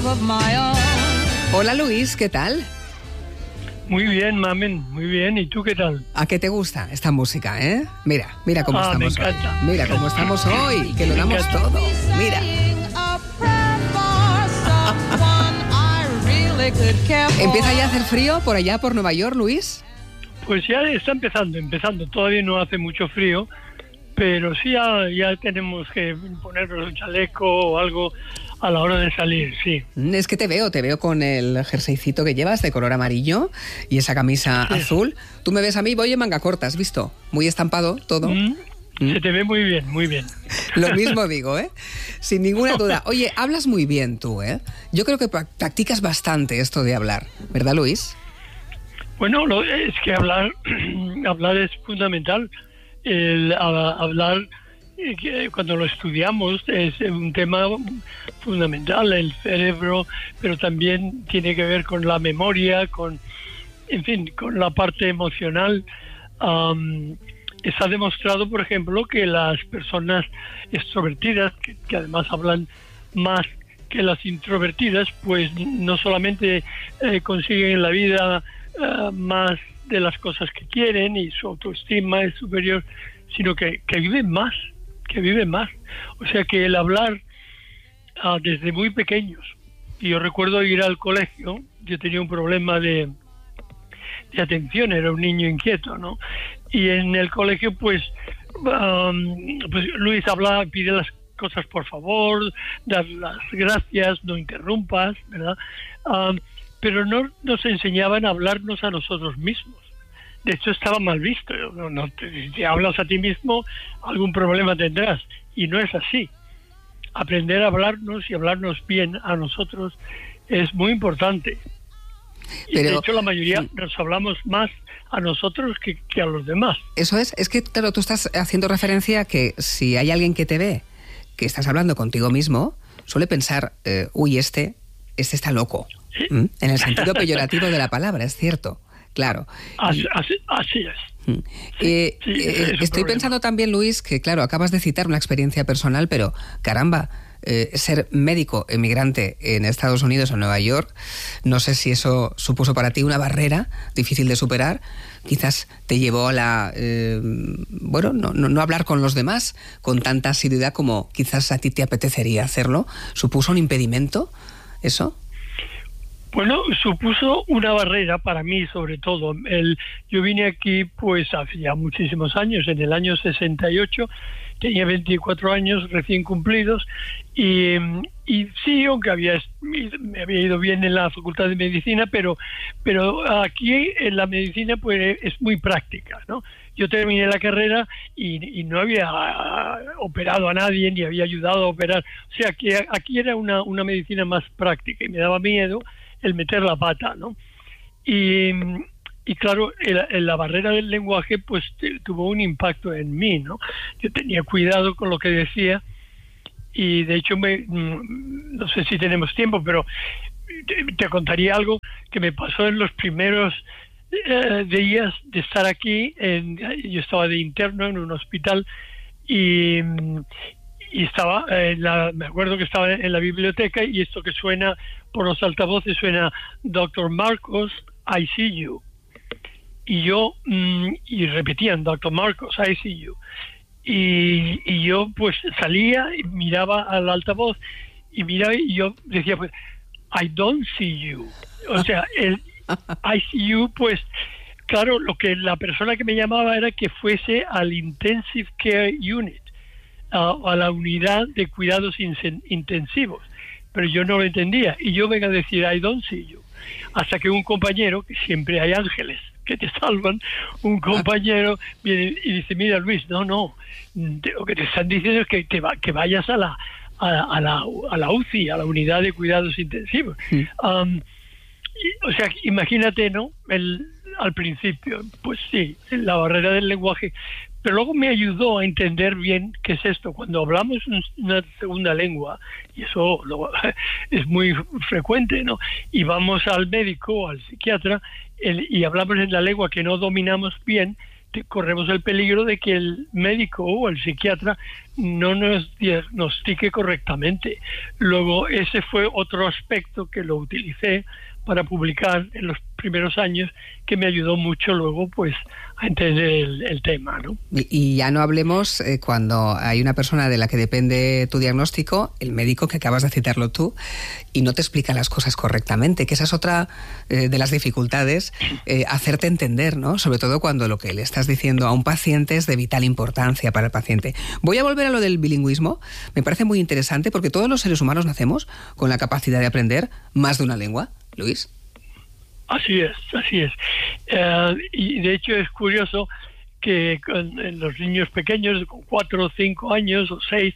of my own. Hola Luis, ¿qué tal? Muy bien, mamen, muy bien. ¿Y tú qué tal? ¿A qué te gusta esta música, eh? Mira cómo estamos me encanta. hoy. Mira cómo estamos hoy, que lo Me damos encanta. todo. Mira. ¿Empieza ya a hacer frío por allá, por Nueva York, Luis? Pues ya está empezando. Todavía no hace mucho frío, pero sí ya tenemos que ponernos un chaleco o algo a la hora de salir, sí. Es que te veo con el jerseycito que llevas de color amarillo y esa camisa azul. Tú me ves a mí, voy en manga corta, ¿has visto? Muy estampado todo. Se te ve muy bien, muy bien. Lo mismo digo, ¿eh? Sin ninguna duda. Oye, hablas muy bien tú, ¿eh? Yo creo que practicas bastante esto de hablar, ¿verdad, Luis? Bueno, es que hablar es fundamental. Hablar, cuando lo estudiamos, es un tema fundamental, el cerebro, pero también tiene que ver con la memoria, con la parte emocional. Está demostrado, por ejemplo, que las personas extrovertidas, que además hablan más que las introvertidas, pues no solamente consiguen en la vida más de las cosas que quieren y su autoestima es superior, sino que viven más. O sea que el hablar desde muy pequeños. Y yo recuerdo ir al colegio, yo tenía un problema de atención, era un niño inquieto, ¿no? Y en el colegio, pues Luis habla, pide las cosas por favor, dar las gracias, no interrumpas, ¿verdad? Pero no nos enseñaban a hablarnos a nosotros mismos. De hecho, estaba mal visto. Si te hablas a ti mismo, algún problema tendrás. Y no es así. Aprender a hablarnos y hablarnos bien a nosotros es muy importante. Y de hecho, la mayoría nos hablamos más a nosotros que a los demás. Eso es que, claro, tú estás haciendo referencia a que si hay alguien que te ve, que estás hablando contigo mismo, suele pensar, uy, este está loco. ¿Sí? En el sentido peyorativo de la palabra, es cierto. Claro. Así es. Estoy pensando también, Luis, que claro, acabas de citar una experiencia personal, pero caramba, ser médico emigrante en Estados Unidos o Nueva York, no sé si eso supuso para ti una barrera difícil de superar. Quizás te llevó a no hablar con los demás con tanta asiduidad como quizás a ti te apetecería hacerlo. ¿Supuso un impedimento eso? Bueno, supuso una barrera para mí, sobre todo. Yo vine aquí pues hace ya muchísimos años, en el año 68, tenía 24 años recién cumplidos y sí, aunque me había ido bien en la Facultad de Medicina, pero aquí en la medicina pues es muy práctica, ¿no? Yo terminé la carrera y no había operado a nadie ni había ayudado a operar. O sea, que aquí era una medicina más práctica y me daba miedo el meter la pata, ¿no? Y claro, la barrera del lenguaje pues tuvo un impacto en mí, ¿no? Yo tenía cuidado con lo que decía y de hecho no sé si tenemos tiempo, pero te contaría algo que me pasó en los primeros días de estar aquí. Yo estaba de interno en un hospital y estaba me acuerdo que estaba en la biblioteca y esto que suena por los altavoces suena Dr. Marcos, I see you. Y yo y repetían Dr. Marcos, I see you. Y yo pues salía y miraba al altavoz y miraba y yo decía pues I don't see you. O sea, el I see you, pues claro, lo que la persona que me llamaba era que fuese al Intensive Care Unit, a la unidad de cuidados intensivos, pero yo no lo entendía y yo vengo a decir I don't see you, hasta que un compañero, que siempre hay ángeles que te salvan, un compañero viene y dice, mira Luis, no, lo que te están diciendo es que vayas a la UCI, a la unidad de cuidados intensivos. O sea, imagínate, ¿no? Al principio, pues sí, la barrera del lenguaje, pero luego me ayudó a entender bien qué es esto. Cuando hablamos una segunda lengua, y eso es muy frecuente, ¿no? Y vamos al médico o al psiquiatra y hablamos en la lengua que no dominamos bien, corremos el peligro de que el médico o el psiquiatra no nos diagnostique correctamente. Luego, ese fue otro aspecto que lo utilicé para publicar en los primeros años, que me ayudó mucho luego pues a entender el tema, ¿no? Y ya no hablemos cuando hay una persona de la que depende tu diagnóstico, el médico, que acabas de citarlo tú, y no te explica las cosas correctamente, que esa es otra de las dificultades, hacerte entender, ¿no? Sobre todo cuando lo que le estás diciendo a un paciente es de vital importancia para el paciente. Voy a volver a lo del bilingüismo. Me parece muy interesante porque todos los seres humanos nacemos con la capacidad de aprender más de una lengua. Luis. Así es. Y de hecho es curioso que en los niños pequeños, con 4 o 5 años o 6,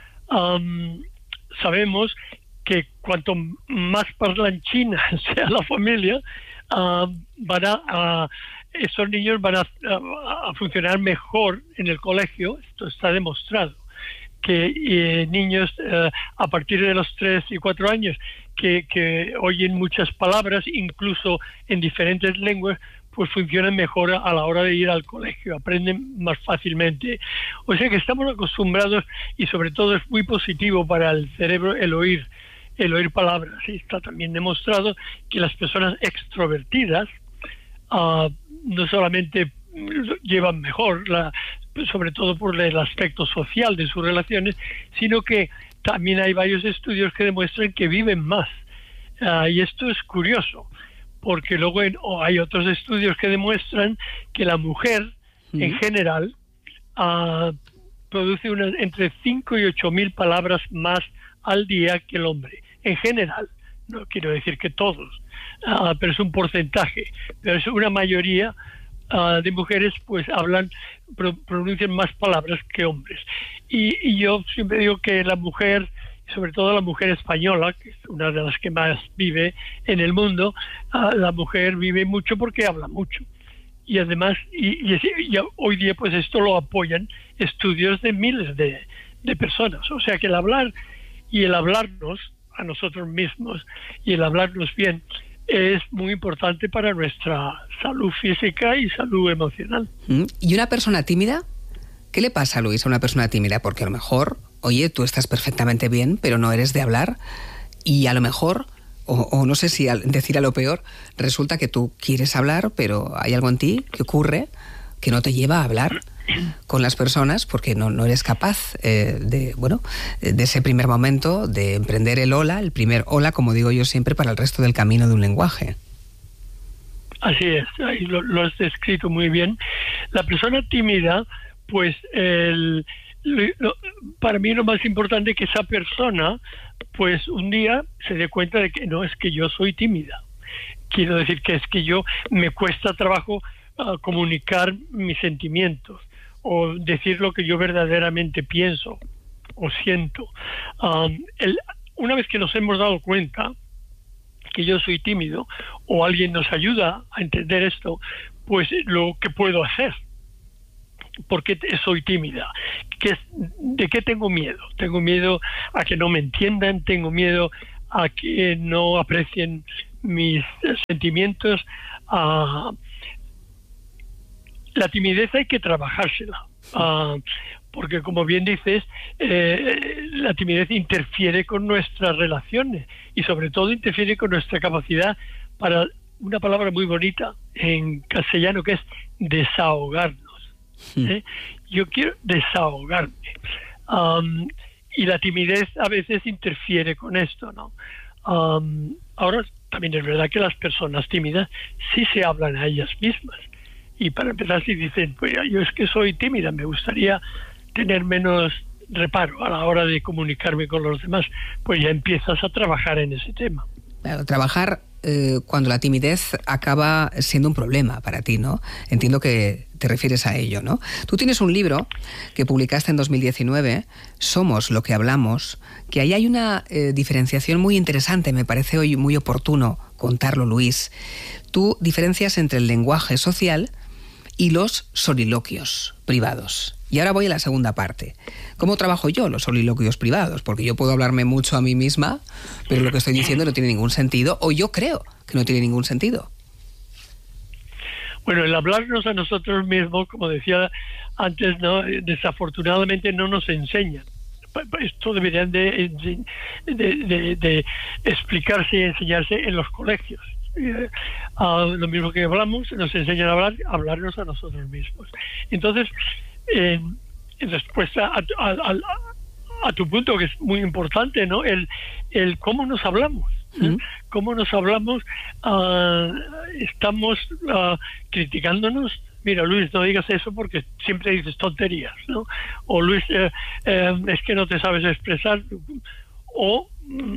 sabemos que cuanto más parlanchina sea la familia, esos niños van a funcionar mejor en el colegio. Esto está demostrado, que niños a partir de los 3 y 4 años que oyen muchas palabras, incluso en diferentes lenguas, pues funcionan mejor a la hora de ir al colegio, aprenden más fácilmente. O sea que estamos acostumbrados, y sobre todo es muy positivo para el cerebro el oír palabras. Y está también demostrado que las personas extrovertidas no solamente llevan mejor, sobre todo por el aspecto social de sus relaciones, sino que también hay varios estudios que demuestran que viven más. Y esto es curioso, porque luego hay otros estudios que demuestran que la mujer, en general, produce entre 5 y 8.000 palabras más al día que el hombre. En general, no quiero decir que todos, pero es un porcentaje, pero es una mayoría de mujeres pues pronuncian más palabras que hombres. Y yo siempre digo que la mujer, sobre todo la mujer española, que es una de las que más vive en el mundo, la mujer vive mucho porque habla mucho. Y además, y hoy día pues esto lo apoyan estudios de miles de personas. O sea que el hablar y el hablarnos a nosotros mismos y el hablarnos bien es muy importante para nuestra salud física y salud emocional. ¿Y una persona tímida? ¿Qué le pasa, Luis, a una persona tímida? Porque a lo mejor, oye, tú estás perfectamente bien, pero no eres de hablar, y a lo mejor, o no sé si decir a lo peor, resulta que tú quieres hablar, pero hay algo en ti que ocurre que no te lleva a hablar con las personas porque no eres capaz de ese primer momento de emprender el primer hola, como digo yo siempre, para el resto del camino de un lenguaje. Así es, ahí lo has descrito muy bien. La persona tímida, pues para mí lo más importante es que esa persona pues un día se dé cuenta de que no es que yo soy tímida. Quiero decir que es que me cuesta trabajo comunicar mis sentimientos o decir lo que yo verdaderamente pienso o siento. Una vez que nos hemos dado cuenta que yo soy tímido o alguien nos ayuda a entender esto, pues lo que puedo hacer. ¿Por qué soy tímida? ¿De qué tengo miedo? Tengo miedo a que no me entiendan, tengo miedo a que no aprecien mis sentimientos. La timidez hay que trabajársela, porque como bien dices, la timidez interfiere con nuestras relaciones y sobre todo interfiere con nuestra capacidad para una palabra muy bonita en castellano que es desahogarnos. Yo quiero desahogarme, y la timidez a veces interfiere con esto, ¿no? Ahora también es verdad que las personas tímidas sí se hablan a ellas mismas. Y para empezar, si dicen, pues yo es que soy tímida, me gustaría tener menos reparo a la hora de comunicarme con los demás, pues ya empiezas a trabajar en ese tema. Claro, trabajar cuando la timidez acaba siendo un problema para ti, ¿no? Entiendo que te refieres a ello, ¿no? Tú tienes un libro que publicaste en 2019, Somos lo que hablamos, que ahí hay una diferenciación muy interesante, me parece hoy muy oportuno contarlo, Luis. Tú diferencias entre el lenguaje social y los soliloquios privados. Y ahora voy a la segunda parte. ¿Cómo trabajo yo los soliloquios privados? Porque yo puedo hablarme mucho a mí misma, pero lo que estoy diciendo no tiene ningún sentido, o yo creo que no tiene ningún sentido. Bueno, el hablarnos a nosotros mismos, como decía antes, no, desafortunadamente no nos enseñan. Esto deberían de explicarse y enseñarse en los colegios. Lo mismo que hablamos, nos enseñan a hablarnos a nosotros mismos. Entonces, en respuesta a tu punto, que es muy importante, ¿no? El cómo nos hablamos. ¿Cómo nos hablamos? Estamos criticándonos. Mira, Luis, no digas eso porque siempre dices tonterías, ¿no? O Luis, es que no te sabes expresar. O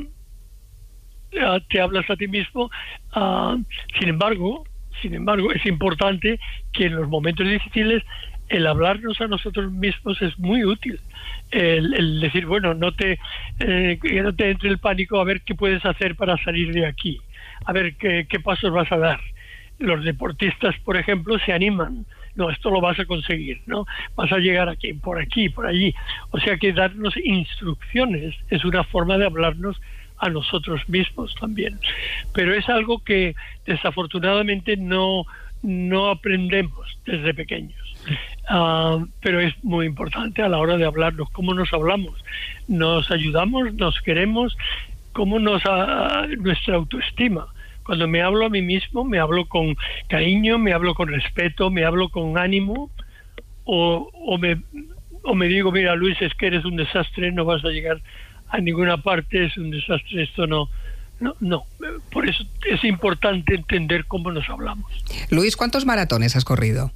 te hablas a ti mismo. Sin embargo, es importante que en los momentos difíciles el hablarnos a nosotros mismos es muy útil. El decir, bueno, que no te entre el pánico, a ver qué puedes hacer para salir de aquí, a ver qué pasos vas a dar. Los deportistas, por ejemplo, se animan. No, esto lo vas a conseguir, ¿no? Vas a llegar aquí, por allí. O sea que darnos instrucciones es una forma de hablarnos a nosotros mismos también. Pero es algo que desafortunadamente no aprendemos desde pequeños. Pero es muy importante a la hora de hablarnos, cómo nos hablamos, nos ayudamos, nos queremos, cómo nuestra autoestima. Cuando me hablo a mí mismo, me hablo con cariño, me hablo con respeto, me hablo con ánimo, o me digo, mira, Luis, es que eres un desastre, no vas a llegar a ninguna parte, es un desastre, esto no. Por eso es importante entender cómo nos hablamos. Luis, ¿cuántos maratones has corrido?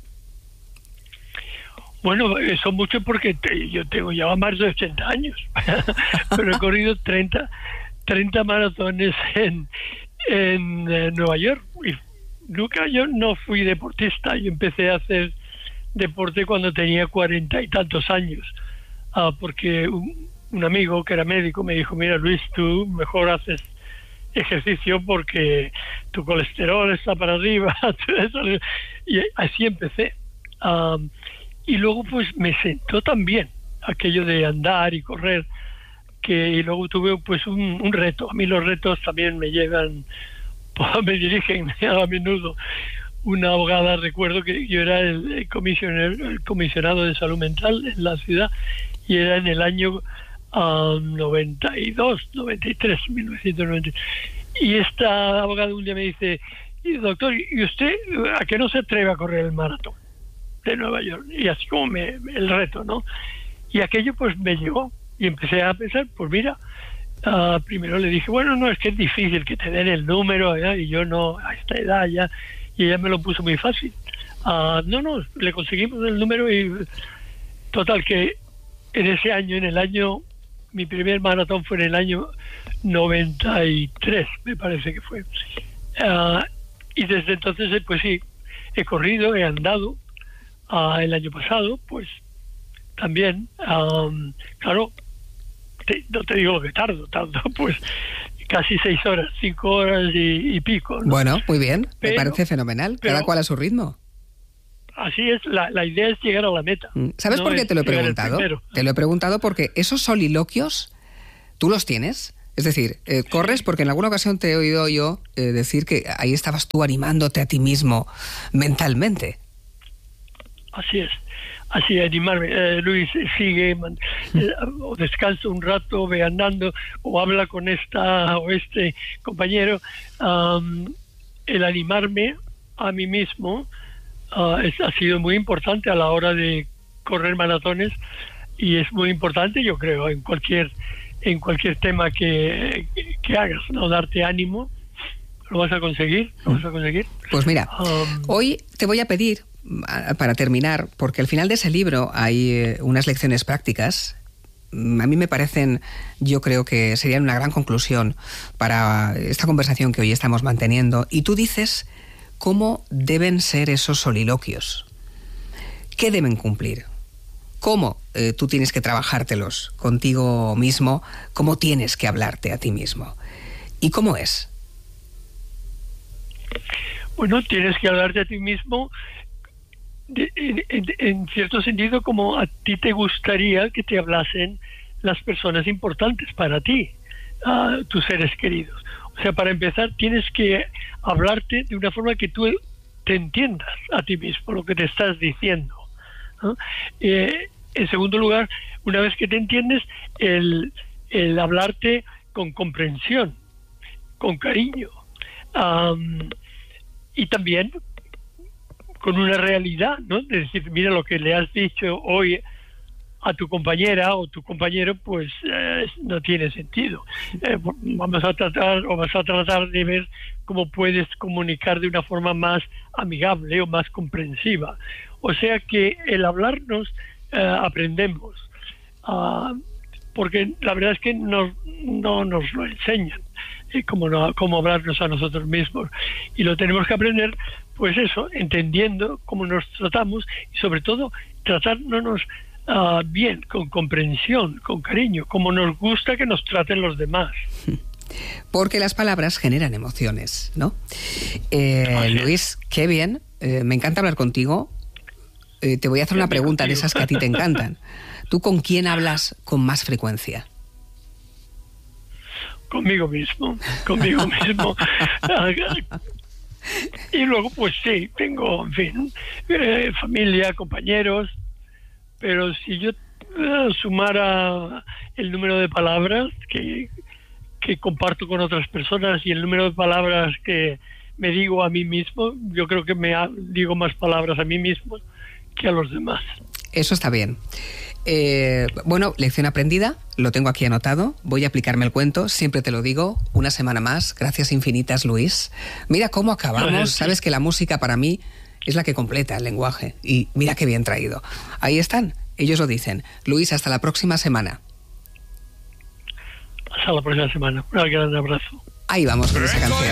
Bueno, son muchos porque yo tengo ya más de 80 años, pero he corrido 30 maratones en Nueva York. Y yo no fui deportista, yo empecé a hacer deporte cuando tenía 40 y tantos años, porque un amigo que era médico me dijo, mira Luis, tú mejor haces ejercicio porque tu colesterol está para arriba, y así empecé. Y luego pues me sentó también aquello de andar y correr, y luego tuve pues un reto. A mí los retos también me me dirigen a menudo. Una abogada, recuerdo que yo era el comisionado de salud mental en la ciudad, y era en el año 1993. Y esta abogada un día me dice, doctor, ¿y usted a qué no se atreve a correr el maratón de Nueva York? Y así como el reto, ¿no? Y aquello pues me llegó y empecé a pensar, pues mira, primero le dije, bueno, no, es que es difícil que te den el número, ¿ya? Y yo no, a esta edad ya, y ella me lo puso muy fácil. No, le conseguimos el número, y total que en ese año, mi primer maratón fue en el año 93, me parece que fue. Y desde entonces, pues sí, he corrido, he andado. El año pasado, pues también, claro, no te digo que tardo, pues casi 6 horas, 5 horas y pico, ¿no? Bueno, muy bien, me parece fenomenal, cada cual a su ritmo. Así es, la idea es llegar a la meta. ¿Sabes por qué te lo he preguntado? Te lo he preguntado porque esos soliloquios, ¿tú los tienes? Es decir, corres porque en alguna ocasión te he oído yo decir que ahí estabas tú animándote a ti mismo mentalmente. Así es, así animarme. Luis, sigue, o descansa un rato, ve andando, o habla con esta o este compañero. El animarme a mí mismo ha sido muy importante a la hora de correr maratones, y es muy importante, yo creo, en cualquier tema que hagas, ¿no? Darte ánimo. ¿Lo vas a conseguir? Pues mira, hoy te voy a pedir, para terminar, porque al final de ese libro hay unas lecciones prácticas. A mí me parecen, yo creo que serían una gran conclusión para esta conversación que hoy estamos manteniendo. Y tú dices cómo deben ser esos soliloquios. ¿Qué deben cumplir? ¿Cómo tú tienes que trabajártelos contigo mismo? ¿Cómo tienes que hablarte a ti mismo? ¿Y cómo es? Bueno, tienes que hablarte a ti mismo en cierto sentido como a ti te gustaría que te hablasen las personas importantes para ti, tus seres queridos. O sea, para empezar tienes que hablarte de una forma que tú te te entiendas a ti mismo, lo que te estás diciendo, ¿no? En segundo lugar, una vez que te entiendes, el hablarte con comprensión, con cariño, y también con una realidad, ¿no? De decir, mira, lo que le has dicho hoy a tu compañera o tu compañero, pues no tiene sentido. Vas a tratar de ver cómo puedes comunicar de una forma más amigable o más comprensiva. O sea que el hablarnos aprendemos, porque la verdad es que no nos lo enseñan, cómo hablarnos a nosotros mismos, y lo tenemos que aprender, pues eso, entendiendo cómo nos tratamos y sobre todo tratándonos bien, con comprensión, con cariño, como nos gusta que nos traten los demás. Porque las palabras generan emociones, ¿no? Luis, qué bien, me encanta hablar contigo. Te voy a hacer una pregunta de esas que a ti te encantan. ¿Tú con quién hablas con más frecuencia? Conmigo mismo. Y luego, pues sí, tengo, en fin, familia, compañeros, pero si yo sumara el número de palabras que comparto con otras personas y el número de palabras que me digo a mí mismo, yo creo que me digo más palabras a mí mismo que a los demás. Eso está bien. Bueno, lección aprendida, lo tengo aquí anotado, voy a aplicarme el cuento, siempre te lo digo, una semana más, gracias infinitas, Luis. Mira cómo acabamos, sabes que la música para mí es la que completa el lenguaje, y mira qué bien traído. Ahí están, ellos lo dicen. Luis, hasta la próxima semana. Hasta la próxima semana, un gran abrazo. Ahí vamos con esa canción.